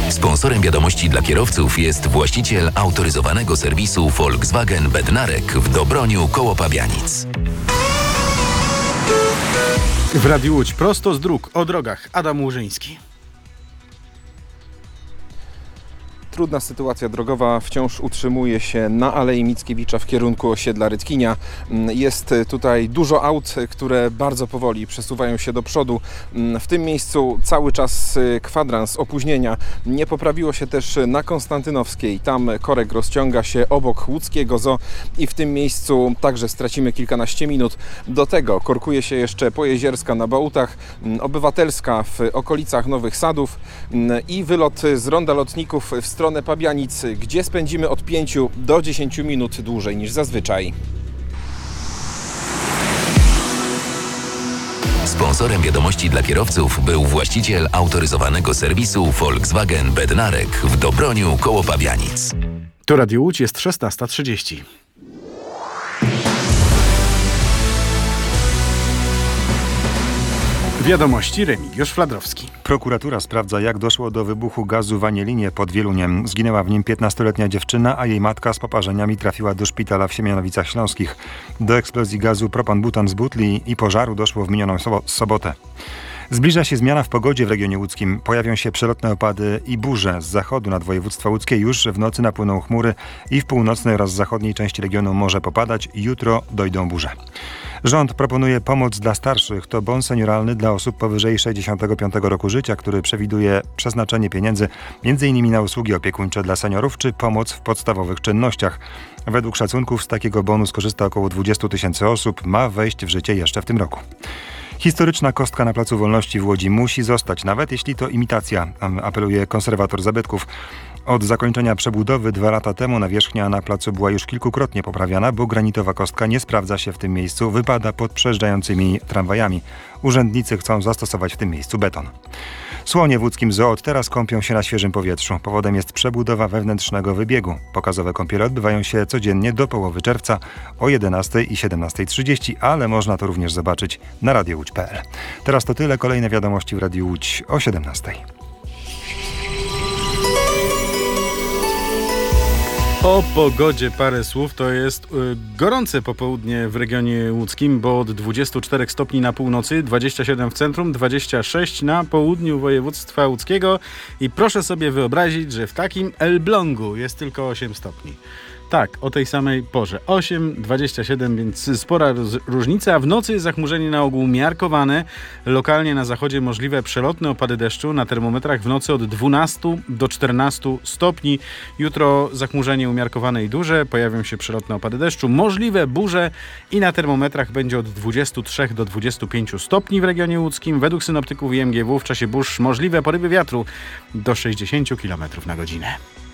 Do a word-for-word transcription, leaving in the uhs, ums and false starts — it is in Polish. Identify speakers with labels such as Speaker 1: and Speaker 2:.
Speaker 1: Sponsorem wiadomości dla kierowców jest właściciel autoryzowanego serwisu Volkswagen Bednarek w Dobroniu koło Pabianic.
Speaker 2: W Radiu Łódź prosto z dróg o drogach Adam Łużyński.
Speaker 3: Trudna sytuacja drogowa wciąż utrzymuje się na Alei Mickiewicza w kierunku osiedla Rytkina. Jest tutaj dużo aut, które bardzo powoli przesuwają się do przodu. W tym miejscu cały czas kwadrans opóźnienia. Nie poprawiło się też na Konstantynowskiej. Tam korek rozciąga się obok łódzkiego zoo i w tym miejscu także stracimy kilkanaście minut. Do tego korkuje się jeszcze Pojezierska na Bałutach, Obywatelska w okolicach Nowych Sadów i wylot z ronda lotników w stronę Pabianic, gdzie spędzimy od pięciu do dziesięciu minut dłużej niż zazwyczaj.
Speaker 1: Sponsorem wiadomości dla kierowców był właściciel autoryzowanego serwisu Volkswagen Bednarek w Dobroniu koło Pabianic.
Speaker 2: To Radio Łódź, jest szesnasta trzydzieści. Wiadomości Remigiusz Fladrowski.
Speaker 4: Prokuratura sprawdza, jak doszło do wybuchu gazu w Anielinie pod Wieluniem. Zginęła w nim piętnastoletnia dziewczyna, a jej matka z poparzeniami trafiła do szpitala w Siemianowicach Śląskich. Do eksplozji gazu propan-butan z butli i pożaru doszło w minioną sobotę. Zbliża się zmiana w pogodzie w regionie łódzkim. Pojawią się przelotne opady i burze. Z zachodu nad województwa łódzkie już w nocy napłyną chmury i w północnej oraz zachodniej części regionu może popadać. Jutro dojdą burze. Rząd proponuje pomoc dla starszych. To bon senioralny dla osób powyżej sześćdziesiątego piątego roku życia, który przewiduje przeznaczenie pieniędzy między innymi na usługi opiekuńcze dla seniorów czy pomoc w podstawowych czynnościach. Według szacunków z takiego bonu skorzysta około dwadzieścia tysięcy osób. Ma wejść w życie jeszcze w tym roku. Historyczna kostka na Placu Wolności w Łodzi musi zostać, nawet jeśli to imitacja, apeluje konserwator zabytków. Od zakończenia przebudowy dwa lata temu nawierzchnia na placu była już kilkukrotnie poprawiana, bo granitowa kostka nie sprawdza się w tym miejscu, wypada pod przejeżdżającymi tramwajami. Urzędnicy chcą zastosować w tym miejscu beton. Słonie w łódzkim zoo od teraz kąpią się na świeżym powietrzu. Powodem jest przebudowa wewnętrznego wybiegu. Pokazowe kąpiele odbywają się codziennie do połowy czerwca o jedenastej i siedemnastej trzydzieści, ale można to również zobaczyć na radio łódź kropka p l. Teraz to tyle. Kolejne wiadomości w Radiu Łódź o siedemnastej.
Speaker 2: O pogodzie parę słów. To jest y, gorące popołudnie w regionie łódzkim, bo od dwudziestu czterech stopni na północy, dwadzieścia siedem w centrum, dwadzieścia sześć na południu województwa łódzkiego i proszę sobie wyobrazić, że w takim Elblągu jest tylko osiem stopni. Tak, o tej samej porze. osiem, dwadzieścia siedem, więc spora roz- różnica. A w nocy zachmurzenie na ogół miarkowane. Lokalnie na zachodzie możliwe przelotne opady deszczu. Na termometrach w nocy od dwunastu do czternastu stopni. Jutro zachmurzenie umiarkowane i duże. Pojawią się przelotne opady deszczu. Możliwe burze i na termometrach będzie od dwudziestu trzech do dwudziestu pięciu stopni w regionie łódzkim. Według synoptyków i M G W w czasie burz możliwe porywy wiatru do sześćdziesięciu kilometrów na godzinę.